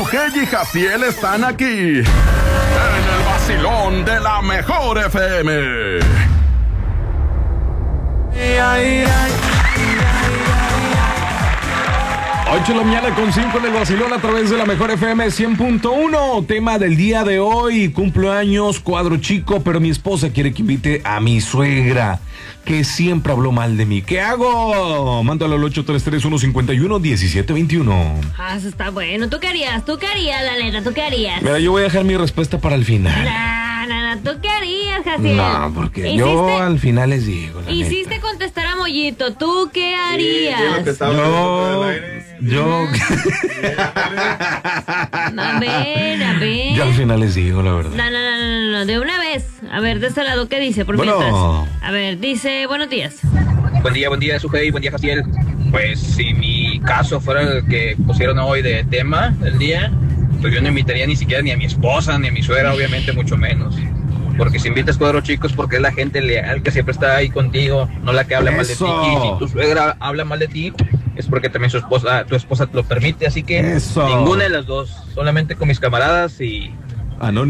G y Jaciel están aquí, en el vacilón de la mejor FM. Ocho de la mañana con 5 en el vacilón a través de la mejor FM 100.1. Tema del día de hoy, cumpleaños, cuadro chico, pero mi esposa quiere que invite a mi suegra, que siempre habló mal de mí. ¿Qué hago? Mándalo al 833-151-1721. Ah, eso está bueno. ¿Tú qué harías, la neta? ¿Tú qué harías? Mira, yo voy a dejar mi respuesta para el final. No, ¿tú qué harías, Jaciel? No, porque yo al final les digo. Hiciste contestar a Mollito. ¿Tú qué harías? Yo. A ver. Yo al final les digo, la verdad. No, de una vez. A ver, de este lado, ¿qué dice? Por mientras. A ver, dice, buenos días. Buen día, Sujei, buen día, Jaciel. Pues si mi caso fuera el que pusieron hoy de tema del día, pues yo no invitaría ni siquiera ni a mi esposa, ni a mi suegra, obviamente, mucho menos. Porque si invitas cuadro chicos, porque es la gente leal que siempre está ahí contigo, no la que habla mal de ti. Y si tu suegra habla mal de ti, es porque también tu esposa te lo permite. Así que ninguna de las dos, solamente con mis camaradas y...